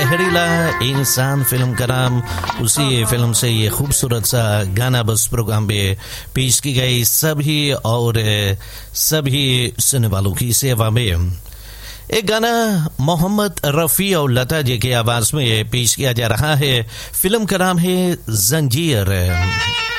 जहरीला इंसान फिल्म का नाम, उसी फिल्म से ये खूबसूरत सा गाना बस प्रोग्राम में पेश की गई सभी और सभी सुनने वालों की सेवा में। एक गाना मोहम्मद रफ़ी और लता जी की आवाज में पेश किया जा रहा है। फिल्म का नाम है जंजीर।